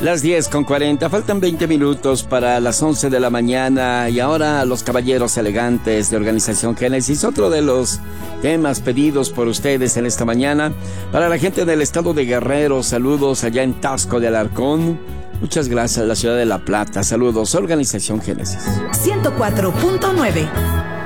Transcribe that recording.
Las 10:40, faltan 20 minutos para las 11 de la mañana y ahora los caballeros elegantes de Organización Génesis, otro de los temas pedidos por ustedes en esta mañana. Para la gente del estado de Guerrero, saludos allá en Taxco de Alarcón. Muchas gracias, la ciudad de La Plata, saludos, Organización Génesis. 104.9